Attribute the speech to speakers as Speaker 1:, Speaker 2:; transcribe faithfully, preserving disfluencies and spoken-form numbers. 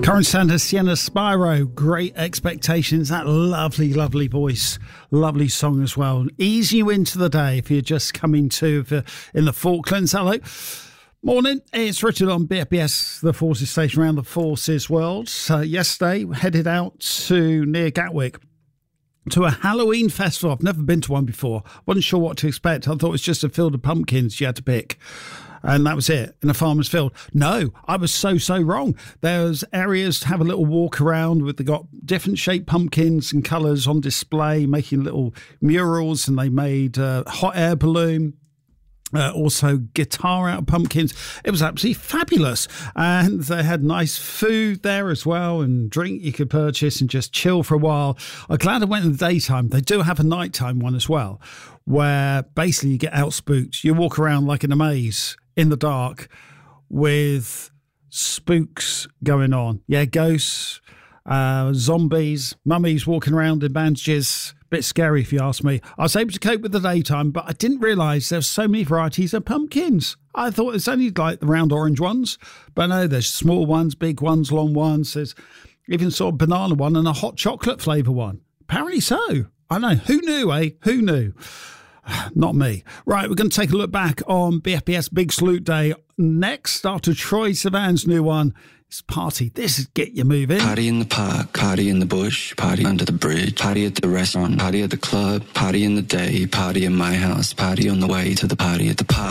Speaker 1: Corin Sanders, Sienna Spyro, Great Expectations. That lovely, lovely voice, lovely song as well. Ease you into the day if you're just coming to if in the Falklands. Hello. Morning, it's Richard on B F B S, the Forces Station around the Forces world. Uh, yesterday, headed out to near Gatwick to a Halloween festival. I've never been to one before. Wasn't sure what to expect. I thought it was just a field of pumpkins you had to pick. And that was it, in a farmer's field. No, I was so, so wrong. There's areas to have a little walk around with, they got different shaped pumpkins and colours on display, making little murals, and they made a hot air balloon. Uh, also guitar out of pumpkins. It was absolutely fabulous. And they had nice food there as well, and drink you could purchase and just chill for a while. I'm glad I went in the daytime. They do have a nighttime one as well, where basically you get out spooked. You walk around like in a maze in the dark with spooks going on. Yeah, ghosts, uh, zombies, mummies walking around in bandages. Bit scary if you ask me. I was able to cope with the daytime, but I didn't realise there's so many varieties of pumpkins. I thought it's only like the round orange ones, but no, there's small ones, big ones, long ones. There's even sort of banana one and a hot chocolate flavour one. Apparently so. I know. Who knew, eh? Who knew? Not me. Right, we're going to take a look back on B F B S Big Salute Day next after Troye Sivan's new one. It's Party. This is Get You Moving.
Speaker 2: Party in the park, party in the bush, party under the bridge, party at the restaurant, party at the club, party in the day, party in my house, party on the way to the party at the park.